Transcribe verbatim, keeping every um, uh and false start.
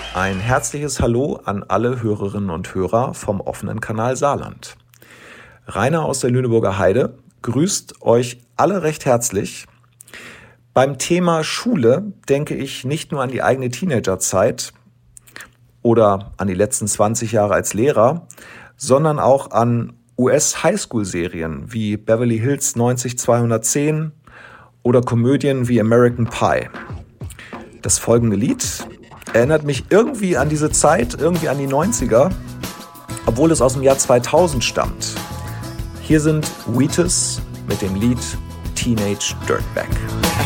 Ein herzliches Hallo an alle Hörerinnen und Hörer vom offenen Kanal Saarland. Rainer aus der Lüneburger Heide grüßt euch alle recht herzlich. Beim Thema Schule denke ich nicht nur an die eigene Teenagerzeit oder an die letzten zwanzig Jahre als Lehrer, sondern auch an U S-Highschool-Serien wie Beverly Hills neunzig zweihundertzehn oder Komödien wie American Pie. Das folgende Lied erinnert mich irgendwie an diese Zeit, irgendwie an die neunziger, obwohl es aus dem Jahr zweitausend stammt. Hier sind Wheatus mit dem Lied Teenage Dirtbag.